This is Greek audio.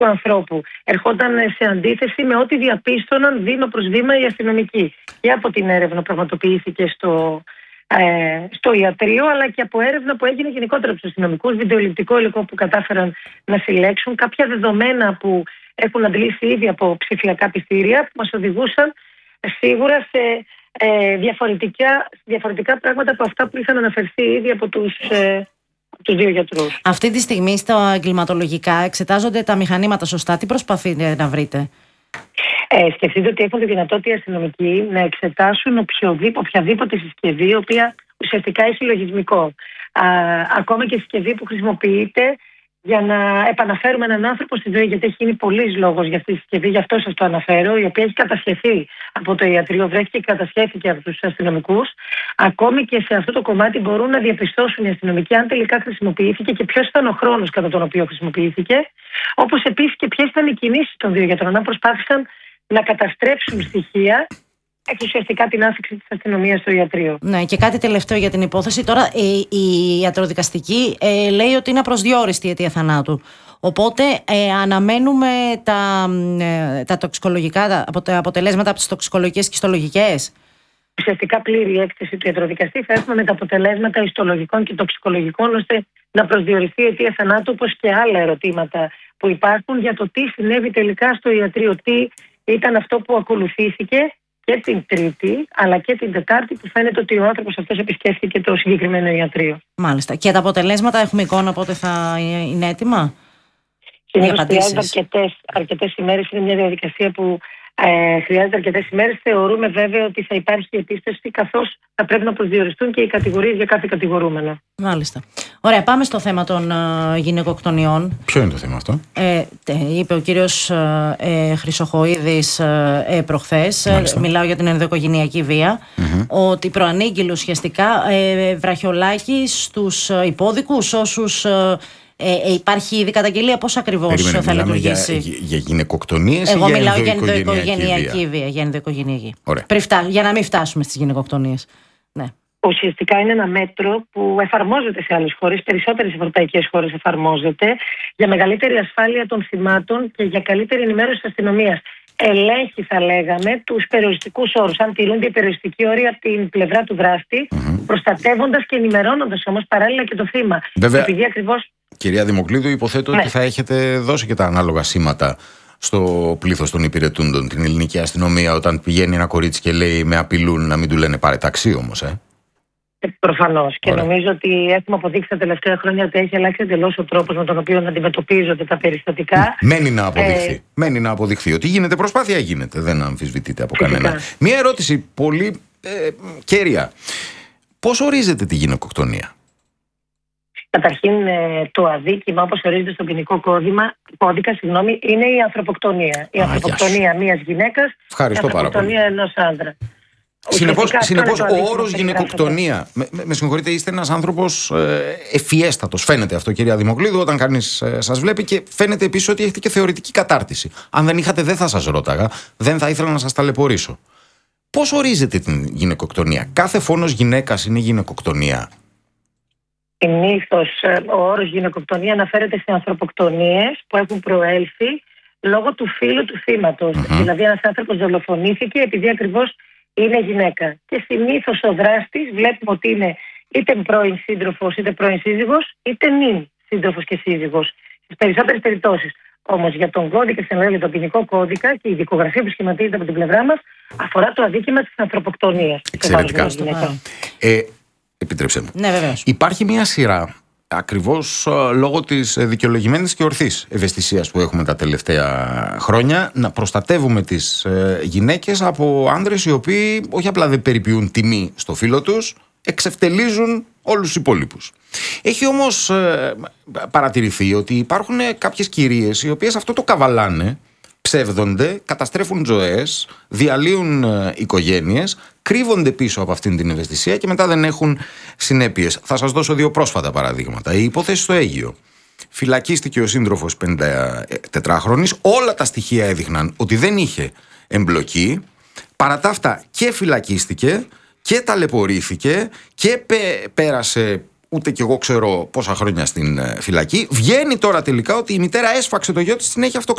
του ανθρώπου. Ερχόταν σε αντίθεση με ό,τι διαπίστωναν βήμα προς βήμα οι αστυνομικοί. Και από την έρευνα που πραγματοποιήθηκε στο ιατρείο, αλλά και από έρευνα που έγινε γενικότερα από τους αστυνομικούς, βιντεοληπτικό υλικό που κατάφεραν να συλλέξουν, κάποια δεδομένα που έχουν αντλήσει ήδη από ψηφιακά πιστήρια, που μας οδηγούσαν σίγουρα σε διαφορετικά πράγματα από αυτά που είχαν αναφερθεί ήδη από τους δύο γιατρούς. Αυτή τη στιγμή στα εγκληματολογικά εξετάζονται τα μηχανήματα σωστά. Τι προσπαθείτε να βρείτε? Σκεφτείτε ότι έχουν τη δυνατότητα οι αστυνομικοί να εξετάσουν οποιαδήποτε συσκευή, η οποία ουσιαστικά έχει λογισμικό. Ακόμα και συσκευή που χρησιμοποιείται για να επαναφέρουμε έναν άνθρωπο στη ζωή, γιατί έχει γίνει πολλής λόγος για αυτή τη συσκευή, γι' αυτό σας το αναφέρω, η οποία έχει κατασχεθεί από το ιατρείο, βρέθηκε και κατασχέθηκε από τους αστυνομικούς. Ακόμη και σε αυτό το κομμάτι μπορούν να διαπιστώσουν οι αστυνομικοί αν τελικά χρησιμοποιήθηκε και ποιος ήταν ο χρόνος κατά τον οποίο χρησιμοποιήθηκε, όπως επίσης και ποιες ήταν οι κινήσεις των δύο γιατρών, αν προσπάθησαν να καταστρέψουν στοιχεία, ουσιαστικά την άφηξη της αστυνομίας στο ιατρείο. Ναι, και κάτι τελευταίο για την υπόθεση. Τώρα η ιατροδικαστική λέει ότι είναι απροσδιόριστη η αιτία θανάτου. Οπότε αναμένουμε τα τοξικολογικά, τα αποτελέσματα από τις τοξικολογικές και ιστολογικές. Ουσιαστικά πλήρη έκθεση του ιατροδικαστή θα έχουμε με τα αποτελέσματα ιστολογικών και τοξικολογικών, ώστε να προσδιοριστεί η αιτία θανάτου, όπως και άλλα ερωτήματα που υπάρχουν για το τι συνέβη τελικά στο ιατρείο, τι ήταν αυτό που ακολουθήθηκε και την Τρίτη αλλά και την Τετάρτη, που φαίνεται ότι ο άνθρωπος αυτός επισκέφθηκε το συγκεκριμένο ιατρείο. Μάλιστα. Και τα αποτελέσματα έχουμε εικόνα πότε θα είναι έτοιμα? Συνήθως χρειάζεται αρκετές ημέρες. Είναι μια διαδικασία που χρειάζεται αρκετές ημέρες. Θεωρούμε βέβαια ότι θα υπάρχει επίσταση, καθώς θα πρέπει να προσδιοριστούν και οι κατηγορίες για κάθε κατηγορούμενο. Μάλιστα. Ωραία, πάμε στο θέμα των γυναικοκτονιών. Ποιο είναι το θέμα αυτό? Είπε ο κύριος Χρυσοχοΐδης προχθές, μιλάω για την ενδοοικογενειακή βία, ότι προανήγγειλε ουσιαστικά βραχιολάκι στους υπόδικους όσους... υπάρχει ήδη καταγγελία, πώς ακριβώς θα λειτουργήσει? Για γυναικοκτονίες? Εγώ μιλάω για ενδοοικογενειακή βία. Για ενδοοικογενειακή. Για να μην φτάσουμε στις γυναικοκτονίες. Ναι. Ουσιαστικά είναι ένα μέτρο που εφαρμόζεται σε άλλες χώρες, περισσότερες ευρωπαϊκές χώρες εφαρμόζεται, για μεγαλύτερη ασφάλεια των θυμάτων και για καλύτερη ενημέρωση της αστυνομίας. Ελέγχει, θα λέγαμε, τους περιοριστικούς όρους, αν τηρούνται οι περιοριστικοί όροι από την πλευρά του δράστη, προστατεύοντας και ενημερώνοντας όμως παράλληλα και το θύμα. Βέβαια, επειδή ακριβώς... κυρία Δημοκλίδου, υποθέτω ότι θα έχετε δώσει και τα ανάλογα σήματα στο πλήθος των υπηρετούντων, την ελληνική αστυνομία, όταν πηγαίνει ένα κορίτσι και λέει με απειλούν να μην του λένε πάρε ταξί όμως, Προφανώς. Και νομίζω ότι έχουμε αποδείξει τα τελευταία χρόνια ότι έχει αλλάξει εντελώς ο τρόπος με τον οποίο αντιμετωπίζονται τα περιστατικά. Μένει να αποδειχθεί. Ότι γίνεται προσπάθεια, γίνεται. Δεν αμφισβητείται από κανένα. Μία ερώτηση πολύ κέρια. Πώς ορίζετε τη γυναικοκτονία? Καταρχήν, το αδίκημα, όπως ορίζεται στο ποινικό κώδικα, είναι η ανθρωποκτονία. Η ανθρωποκτονία μιας γυναίκας, η ανθρωποκτονία ενός άντρα. Συνεπώς, ο όρος γυναικοκτονία. Με συγχωρείτε, είστε ένας άνθρωπος ευφιέστατος. Φαίνεται αυτό, κυρία Δημοκλίδου, όταν κανείς σας βλέπει, και φαίνεται επίσης ότι έχετε και θεωρητική κατάρτιση. Αν δεν είχατε, δεν θα σας ρώταγα, δεν θα ήθελα να σας ταλαιπωρήσω. Πώς ορίζετε την γυναικοκτονία? Κάθε φόνος γυναίκας είναι γυναικοκτονία? Συνήθως ο όρος γυναικοκτονία αναφέρεται σε ανθρωποκτονίες που έχουν προέλθει λόγω του φύλου του θύματος. Δηλαδή, ένας άνθρωπος δολοφονήθηκε επειδή ακριβώς είναι γυναίκα. Και συνήθως ο δράστης βλέπουμε ότι είναι είτε πρώην σύντροφος, είτε πρώην σύζυγος, είτε νυν σύντροφος και σύζυγος. Στις περισσότερες περιπτώσεις. Όμως για τον κώδικα, για τον ποινικό κώδικα και η δικογραφία που σχηματίζεται από την πλευρά μας αφορά το αδίκημα της ανθρωποκτονίας. Εξαιρετικά. Επιτρέψτε μου. Ναι, βεβαίως. Υπάρχει μια σειρά, ακριβώς λόγω της δικαιολογημένης και ορθής ευαισθησίας που έχουμε τα τελευταία χρόνια, να προστατεύουμε τις γυναίκες από άνδρες οι οποίοι όχι απλά δεν περιποιούν τιμή στο φύλο τους, εξευτελίζουν όλους τους υπόλοιπους. Έχει όμως παρατηρηθεί ότι υπάρχουν κάποιες κυρίες οι οποίες αυτό το καβαλάνε, ψεύδονται, καταστρέφουν ζωές, διαλύουν οικογένειες, κρύβονται πίσω από αυτήν την ευαισθησία και μετά δεν έχουν συνέπειες. Θα σας δώσω 2 πρόσφατα παραδείγματα. Η υπόθεση στο Αίγυο. Φυλακίστηκε ο σύντροφος 54χρονης. Όλα τα στοιχεία έδειχναν ότι δεν είχε εμπλοκή. Παρά τα αυτά και φυλακίστηκε και ταλαιπωρήθηκε και πέρασε ούτε κι εγώ ξέρω πόσα χρόνια στην φυλακή. Βγαίνει τώρα τελικά ότι η μητέρα έσφαξε το γιο της, την έχει αυτοκτονήσει.